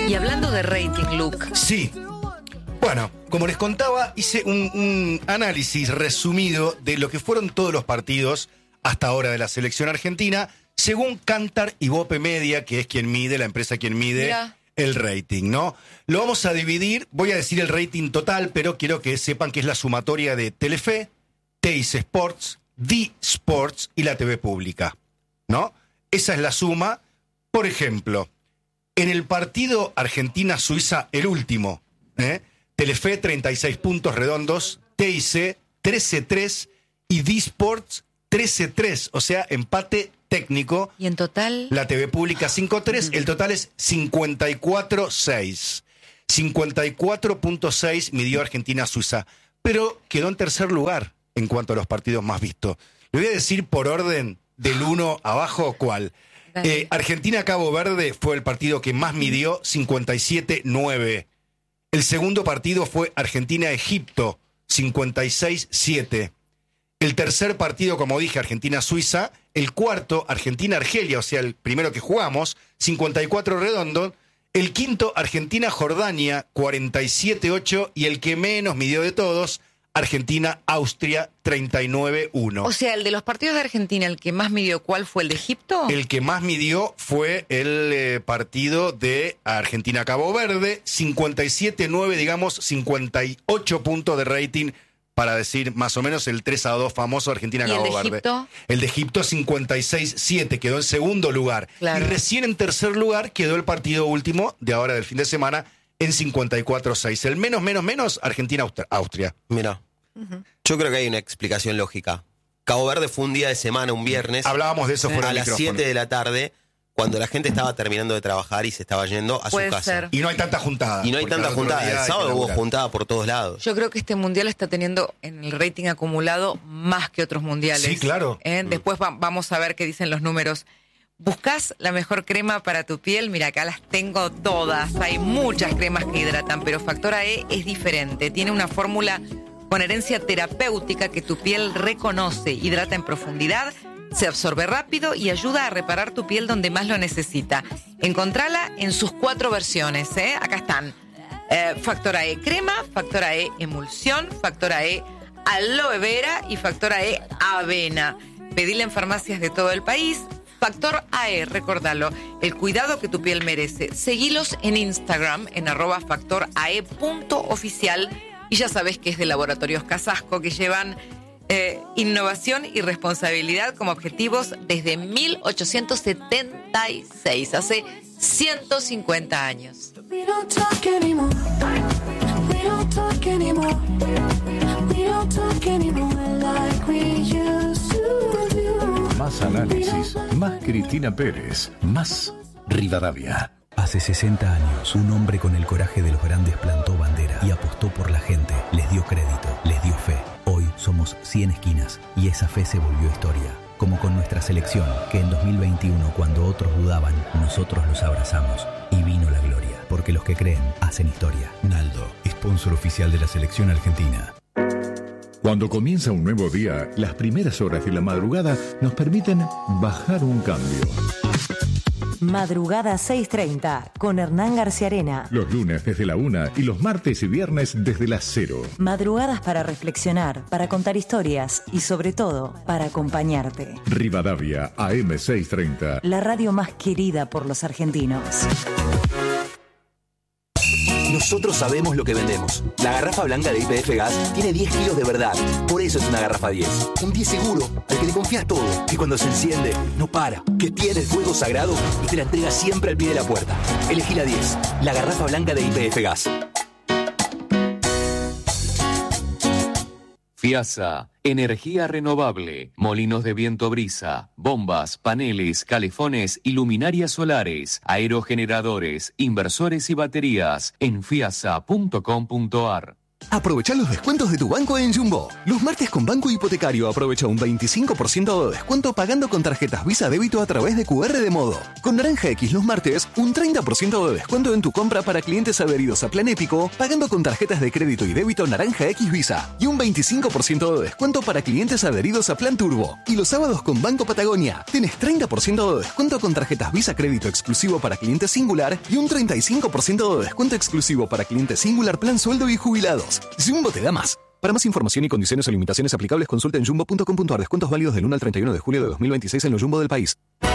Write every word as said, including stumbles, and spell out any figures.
Y hablando de rating, Luke. Sí. Bueno, como les contaba, hice un, un análisis resumido de lo que fueron todos los partidos hasta ahora de la selección argentina, según Kantar y Bope Media, que es quien mide, la empresa quien mide Mira. el rating, ¿no? Lo vamos a dividir, voy a decir el rating total, pero quiero que sepan que es la sumatoria de Telefe, Teis Sports, D Sports y la T V pública, ¿no? Esa es la suma. Por ejemplo, en el partido Argentina-Suiza, el último, ¿eh? Telefe treinta y seis puntos redondos, T I C trece tres y D Sports trece tres, o sea, empate técnico. ¿Y en total? La T V pública cinco tres, el total es cincuenta y cuatro seis. cincuenta y cuatro punto seis midió Argentina-Suiza, pero quedó en tercer lugar en cuanto a los partidos más vistos. Le voy a decir por orden del uno abajo cuál. Eh, Argentina-Cabo Verde fue el partido que más midió, cincuenta y siete nueve. El segundo partido fue Argentina-Egipto, cincuenta y seis siete. El tercer partido, como dije, Argentina-Suiza. El cuarto, Argentina-Argelia, o sea, el primero que jugamos, cincuenta y cuatro redondo. El quinto, Argentina-Jordania, cuarenta y siete ocho. Y el que menos midió de todos, Argentina-Austria, treinta y nueve uno. O sea, el de los partidos de Argentina, el que más midió, ¿cuál fue? ¿El de Egipto? El que más midió fue el eh, partido de Argentina-Cabo Verde, cincuenta y siete nueve, digamos, cincuenta y ocho puntos de rating, para decir más o menos el tres a dos famoso Argentina-Cabo Verde. ¿Y el de Egipto? El de Egipto, cincuenta y seis siete, quedó en segundo lugar. Claro. Y recién en tercer lugar quedó el partido último de ahora del fin de semana en cincuenta y cuatro seis. El menos, menos, menos, Argentina-Austria. Mira. Uh-huh. Yo creo que hay una explicación lógica. Cabo Verde fue un día de semana, un viernes. Hablábamos de eso fuera a del las micrófono. siete de la tarde, cuando la gente estaba terminando de trabajar y se estaba yendo a Puede su casa. Ser. Y no hay tanta juntada. Y no hay tanta juntada. El sábado hubo juntada por todos lados. Yo creo que este mundial está teniendo en el rating acumulado más que otros mundiales. Sí, claro. ¿Eh? Mm. Después va- vamos a ver qué dicen los números. ¿Buscás la mejor crema para tu piel? Mira, acá las tengo todas. Hay muchas cremas que hidratan, pero Factora E es diferente. Tiene una fórmula con herencia terapéutica que tu piel reconoce, hidrata en profundidad, se absorbe rápido y ayuda a reparar tu piel donde más lo necesita. Encontrala en sus cuatro versiones, ¿eh? Acá están. Eh, Factora E crema, Factora E emulsión, Factora E aloe vera y Factora E avena. Pedila en farmacias de todo el país. Factor A E, recordalo, el cuidado que tu piel merece. Seguilos en Instagram, en arroba factorae punto oficial. Y ya sabés que es de Laboratorios Casasco, que llevan eh, innovación y responsabilidad como objetivos desde mil ochocientos setenta y seis, hace ciento cincuenta años. We don't talk anymore. We don't talk anymore. We don't talk anymore like we used to do. Más análisis, más Cristina Pérez, más Rivadavia. Hace sesenta años, un hombre con el coraje de los grandes plantó bandera y apostó por la gente, les dio crédito, les dio fe. Hoy somos cien esquinas y esa fe se volvió historia. Como con nuestra selección, que en dos mil veintiuno, cuando otros dudaban, nosotros los abrazamos y vino la gloria. Porque los que creen, hacen historia. Naldo, sponsor oficial de la selección argentina. Cuando comienza un nuevo día, las primeras horas de la madrugada nos permiten bajar un cambio. Madrugada seis treinta con Hernán García Arena. Los lunes desde la una y los martes y viernes desde las cero. Madrugadas para reflexionar, para contar historias y sobre todo para acompañarte. Rivadavia A M seiscientos treinta. La radio más querida por los argentinos. Nosotros sabemos lo que vendemos. La garrafa blanca de Y P F Gas tiene diez kilos de verdad. Por eso es una garrafa diez. Un diez seguro, al que le confías todo. Que cuando se enciende, no para. Que tiene el fuego sagrado y te la entrega siempre al pie de la puerta. Elegí la diez. La garrafa blanca de Y P F Gas. FIASA, energía renovable, molinos de viento brisa, bombas, paneles, calefones y luminarias solares, aerogeneradores, inversores y baterías en fiasa punto com punto ar. Aprovecha los descuentos de tu banco en Jumbo. Los martes con Banco Hipotecario aprovecha un veinticinco por ciento de descuento pagando con tarjetas Visa Débito a través de Q R de Modo. Con Naranja X los martes, un treinta por ciento de descuento en tu compra para clientes adheridos a Plan Épico pagando con tarjetas de crédito y débito Naranja X Visa. Y un veinticinco por ciento de descuento para clientes adheridos a Plan Turbo. Y los sábados con Banco Patagonia, tienes treinta por ciento de descuento con tarjetas Visa Crédito exclusivo para clientes Singular y un treinta y cinco por ciento de descuento exclusivo para clientes Singular Plan Sueldo y Jubilados. Jumbo te da más. Para más información y condiciones o limitaciones aplicables, consulta en jumbo punto com punto a r. Descuentos válidos del uno al treinta y uno de julio de dos mil veintiséis en los Jumbo del país.